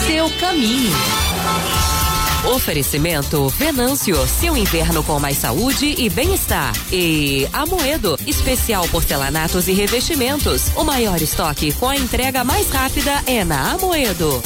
seu caminho. Oferecimento Venâncio, seu inverno com mais saúde e bem-estar. E Amoedo, especial porcelanatos e revestimentos. O maior estoque com a entrega mais rápida é na Amoedo.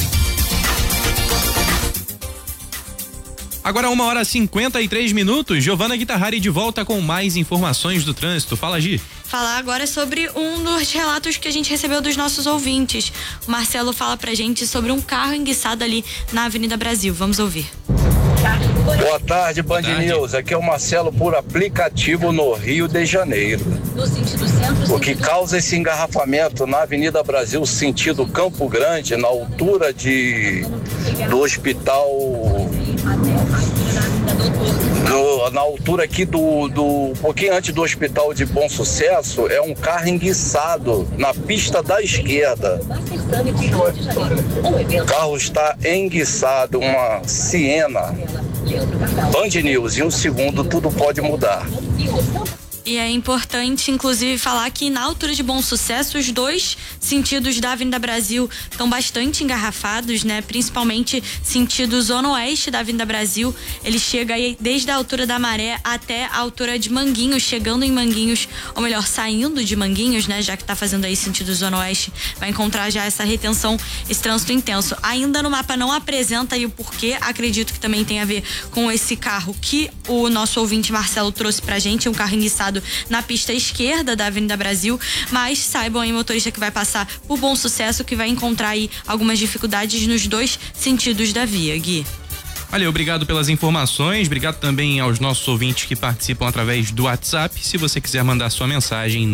Agora 1h53. Giovana Guitarrari de volta com mais informações do trânsito. Fala, Gi. Falar agora sobre um dos relatos que a gente recebeu dos nossos ouvintes. O Marcelo fala pra gente sobre um carro enguiçado ali na Avenida Brasil. Vamos ouvir. Boa tarde, Band News. Aqui é o Marcelo por aplicativo no Rio de Janeiro. O que causa esse engarrafamento na Avenida Brasil, sentido Campo Grande, na altura do hospital, na altura aqui um pouquinho antes do Hospital de Bom Sucesso, é um carro enguiçado na pista da esquerda. O carro está enguiçado, uma Siena. Band News, em um segundo tudo pode mudar. E é importante, inclusive, falar que na altura de Bom Sucesso, os dois sentidos da Avenida Brasil estão bastante engarrafados, né? Principalmente sentido zona oeste da Avenida Brasil. Ele chega aí desde a altura da Maré até a altura de Manguinhos, chegando em Manguinhos, ou melhor, saindo de Manguinhos, né? Já que tá fazendo aí sentido zona oeste, vai encontrar já essa retenção, esse trânsito intenso. Ainda no mapa não apresenta aí o porquê, acredito que também tem a ver com esse carro que o nosso ouvinte Marcelo trouxe pra gente, um carro enguiçado na pista esquerda da Avenida Brasil, mas saibam aí, motorista que vai passar por Bom Sucesso, que vai encontrar aí algumas dificuldades nos dois sentidos da via, Gui. Valeu, obrigado pelas informações, obrigado também aos nossos ouvintes que participam através do WhatsApp. Se você quiser mandar sua mensagem,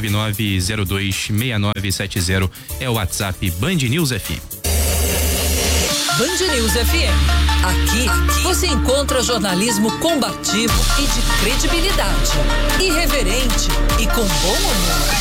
999026970 é o WhatsApp Band News FM. Band News FM. Aqui você encontra jornalismo combativo e de credibilidade, irreverente e com bom humor.